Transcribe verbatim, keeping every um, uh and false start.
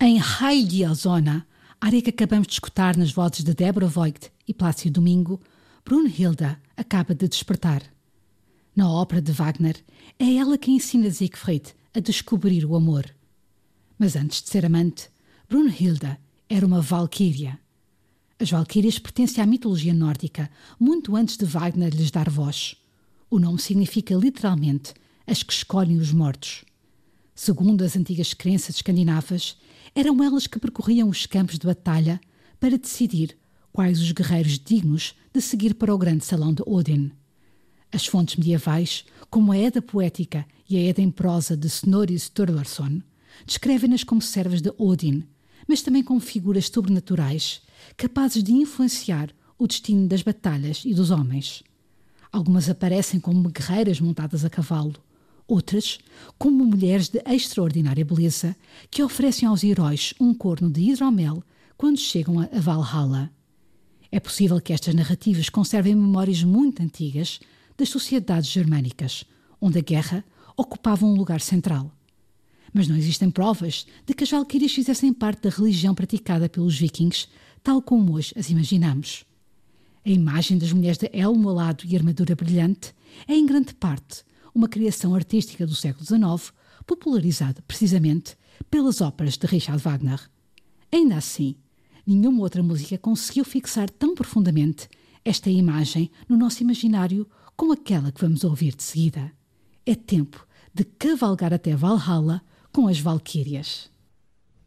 Em Heil Zona, área que acabamos de escutar nas vozes de Deborah Voigt e Plácido Domingo, Brunhilde acaba de despertar. Na ópera de Wagner, é ela quem ensina Siegfried a descobrir o amor. Mas antes de ser amante, Brunhilde era uma valquíria. As valquírias pertencem à mitologia nórdica, muito antes de Wagner lhes dar voz. O nome significa literalmente as que escolhem os mortos. Segundo as antigas crenças escandinavas, eram elas que percorriam os campos de batalha para decidir quais os guerreiros dignos de seguir para o grande salão de Odin. As fontes medievais, como a Edda poética e a Edda em prosa de Snorri Sturluson, descrevem-nas como servas de Odin, mas também como figuras sobrenaturais, capazes de influenciar o destino das batalhas e dos homens. Algumas aparecem como guerreiras montadas a cavalo, outras como mulheres de extraordinária beleza que oferecem aos heróis um corno de hidromel quando chegam a Valhalla. É possível que estas narrativas conservem memórias muito antigas das sociedades germânicas, onde a guerra ocupava um lugar central. Mas não existem provas de que as valquírias fizessem parte da religião praticada pelos vikings, tal como hoje as imaginamos. A imagem das mulheres de elmo alado e armadura brilhante é, em grande parte, uma criação artística do século dezenove, popularizada precisamente pelas óperas de Richard Wagner. Ainda assim, nenhuma outra música conseguiu fixar tão profundamente esta imagem no nosso imaginário como aquela que vamos ouvir de seguida. É tempo de cavalgar até Valhalla com as valquírias.